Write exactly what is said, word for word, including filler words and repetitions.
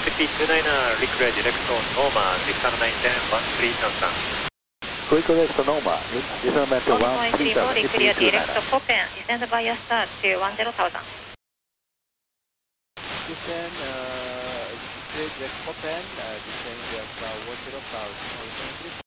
P two nine Recreate Direct Norma, Dixon nine ten, one three seven seven. Quick Direct Norma, Dixon nine ten, one three seven seven. Recreate Direct Copen, descend via start to one zero thousand. Descend, uh, Recreate Direct Copen, uh, descend via one zero thousand.